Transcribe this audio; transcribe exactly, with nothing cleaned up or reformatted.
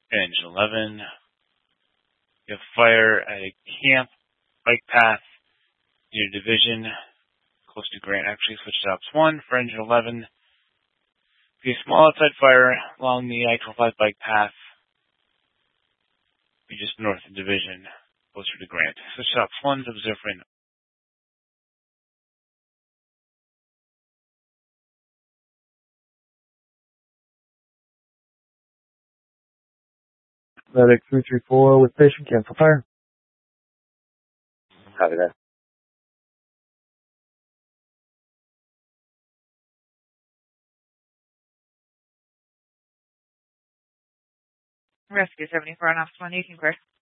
Engine eleven. You have fire at a camp, bike path, near division, close to Grant. Actually, switch to Ops one for Engine eleven. Be a small outside fire along the I twenty-five bike path. Be just north of division, closer to Grant. Switch to Ops one to observe for Medic three three four with patient, cancel fire. Copy that. Rescue seventy-four on Ops one, you can clear.